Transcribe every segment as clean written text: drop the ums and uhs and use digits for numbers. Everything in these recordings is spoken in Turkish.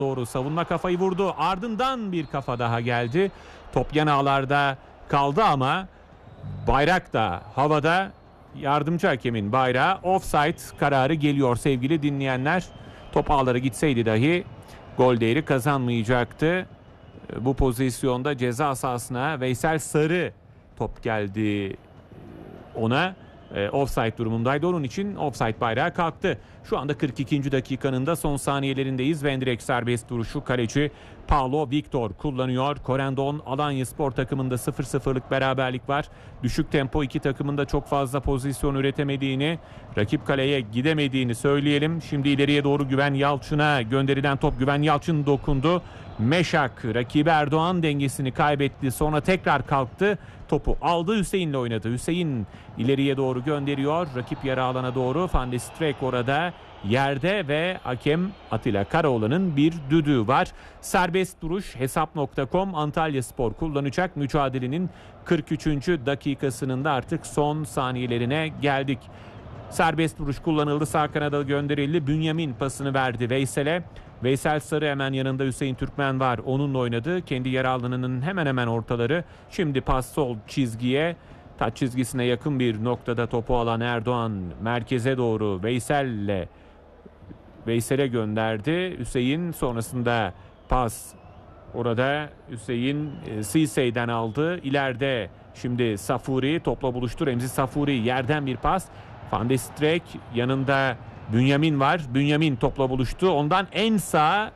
doğru savunma kafayı vurdu. Ardından bir kafa daha geldi. Top yan ağlarda kaldı ama bayrak da havada. Yardımcı hakemin bayrağı, offside kararı geliyor sevgili dinleyenler. Top ağlara gitseydi dahi gol değeri kazanmayacaktı. Bu pozisyonda ceza sahasına Veysel Sarı top geldi ona. Offside durumundaydı. Onun için offside bayrağı kalktı. Şu anda 42. dakikanın da son saniyelerindeyiz. Ve direkt serbest vuruşu kaleci Paulo Victor kullanıyor. Corendon Alanyaspor takımında 0-0'lık beraberlik var. Düşük tempo iki takımında çok fazla pozisyon üretemediğini, rakip kaleye gidemediğini söyleyelim. Şimdi ileriye doğru Güven Yalçın'a gönderilen top, Güven Yalçın dokundu. Meşak rakibi Erdoğan dengesini kaybetti. Sonra tekrar kalktı. Topu aldı, Hüseyin'le oynadı. Hüseyin ileriye doğru gönderiyor. Rakip yarı alana doğru. Van de Streek orada yerde ve hakem Atilla Karaoğlan'ın bir düdüğü var. Serbest duruş hesap.com Antalyaspor kullanacak. Mücadelenin 43. dakikasının da artık son saniyelerine geldik. Serbest vuruş kullanıldı. Sağ kanada gönderildi. Bünyamin pasını verdi Veysel'e. Veysel Sarı hemen yanında, Hüseyin Türkmen var. Onunla oynadı. Kendi yer alanının hemen hemen ortaları. Şimdi pas sol çizgiye. Taç çizgisine yakın bir noktada topu alan Erdoğan merkeze doğru Veysel'e gönderdi. Hüseyin sonrasında pas orada Hüseyin Sisey'den aldı. İleride şimdi Safuri topla buluştu. Remzi Safuri yerden bir pas. Van de Streek yanında Bünyamin var. Bünyamin topla buluştu. Ondan en sağ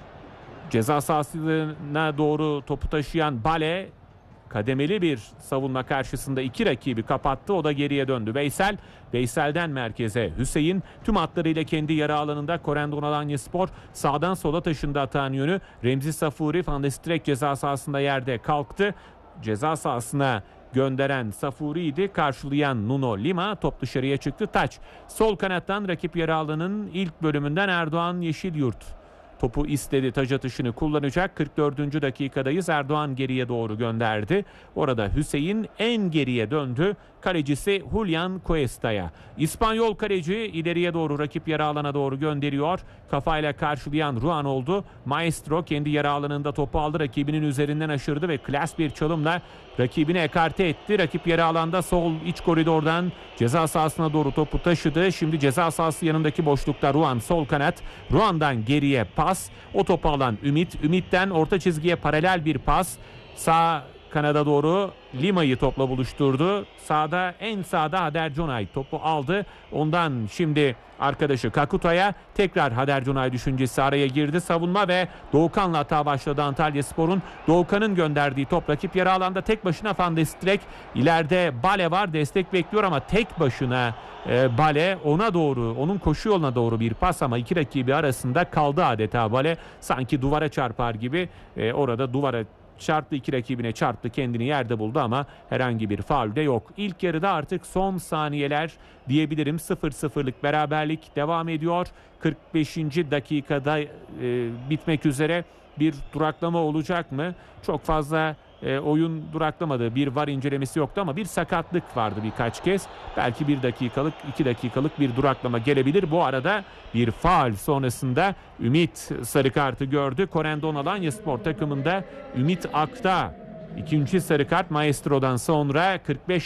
ceza sahasına doğru topu taşıyan Bale kademeli bir savunma karşısında iki rakibi kapattı. O da geriye döndü. Veysel'den merkeze Hüseyin tüm hatlarıyla kendi yarı alanında. Corendon Alanyaspor sağdan sola taşındı atan yönü. Remzi Safuri, Van de Streek ceza sahasında yerde kalktı. Ceza sahasına gönderen Safuri'ydi. Karşılayan Nuno Lima, top dışarıya çıktı. Taç sol kanattan rakip yarı alanının ilk bölümünden Erdoğan Yeşilyurt topu istedi. Taç atışını kullanacak. 44. dakikadayız. Erdoğan geriye doğru gönderdi. Orada Hüseyin en geriye döndü. Kalecisi Julian Cuesta'ya. İspanyol kaleci ileriye doğru rakip yarı alana doğru gönderiyor. Kafayla karşılayan Ruan oldu. Maestro kendi yarı alanında topu aldı. Rakibinin üzerinden aşırdı ve klas bir çalımla rakibini ekarte etti. Rakip yarı alanda sol iç koridordan ceza sahasına doğru topu taşıdı. Şimdi ceza sahası yanındaki boşlukta Ruan sol kanat. Ruan'dan geriye pas. O topu alan Ümit. Ümit'ten orta çizgiye paralel bir pas. Sağ kanada doğru Lima'yı topla buluşturdu. Sağda, en sağda Hader Conay topu aldı. Ondan şimdi arkadaşı Kakuta'ya, tekrar Hader Conay düşüncesi araya girdi. Savunma ve Doğukan'la hata başladı Antalyaspor'un. Doğukan'ın gönderdiği top rakip yarı alanda tek başına Van de Streek. İleride Bale var, destek bekliyor ama tek başına Bale ona doğru, onun koşu yoluna doğru bir pas ama iki rakibi arasında kaldı adeta Bale. Sanki duvara çarpar gibi orada duvara çarptı, iki rakibine çarptı, kendini yerde buldu ama herhangi bir faul de yok. İlk yarıda artık son saniyeler diyebilirim. 0-0'lık beraberlik devam ediyor. 45. dakikada bitmek üzere. Bir duraklama olacak mı? Çok fazla oyun duraklamadı. Bir VAR incelemesi yoktu ama bir sakatlık vardı birkaç kez. Belki 1 dakikalık, 2 dakikalık bir duraklama gelebilir. Bu arada bir faul sonrasında Ümit sarı kartı gördü. Corendon Alanyaspor takımında Ümit Akta ikinci sarı kart Maestro'dan sonra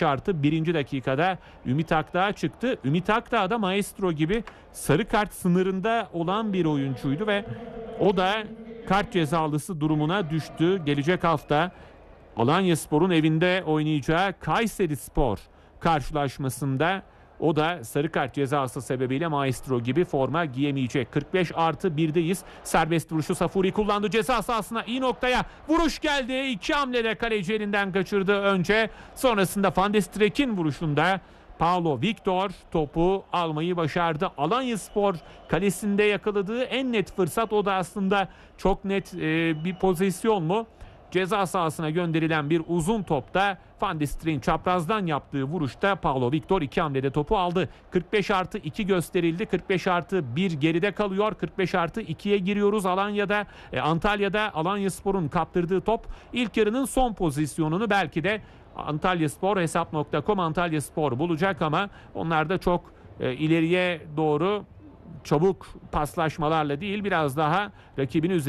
45+1. dakikada Ümit Akta çıktı. Ümit Akta da Maestro gibi sarı kart sınırında olan bir oyuncuydu ve o da kart cezalısı durumuna düştü. Gelecek hafta Alanyaspor'un evinde oynayacağı Kayserispor karşılaşmasında o da sarı kart cezası sebebiyle Maestro gibi forma giyemeyecek. 45+1'deyiz. Serbest vuruşu Safuri kullandı ceza sahasına. İyi noktaya vuruş geldi. İki hamlede kaleci elinden kaçırdı önce. Sonrasında Van de Streek'in vuruşunda Paulo Victor topu almayı başardı. Alanyaspor kalesinde yakaladığı en net fırsat, o da aslında çok net bir pozisyon mu? Ceza sahasına gönderilen bir uzun topta Van de Streek'in çaprazdan yaptığı vuruşta Paulo Victor iki hamlede topu aldı. 45+2 gösterildi. 45+1 geride kalıyor. 45+2'ye giriyoruz. Antalya'da Alanyaspor'un kaptırdığı top ilk yarının son pozisyonunu belki de Antalyaspor hesap.com Antalyaspor bulacak ama onlar da çok ileriye doğru çabuk paslaşmalarla değil, biraz daha rakibin üzerine